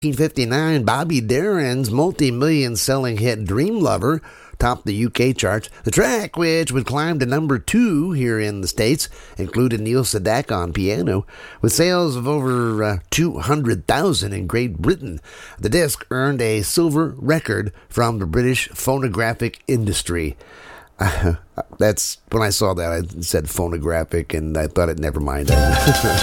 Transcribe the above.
1959, Bobby Darin's multi-million selling hit Dream Lover topped the UK charts. The track, which would climb to number 2 here in the States, included Neil Sedaka on piano. With sales of over 200,000 in Great Britain, the disc earned a silver record from the British phonographic industry. That's when I saw that, I said phonographic, and I thought, never mind.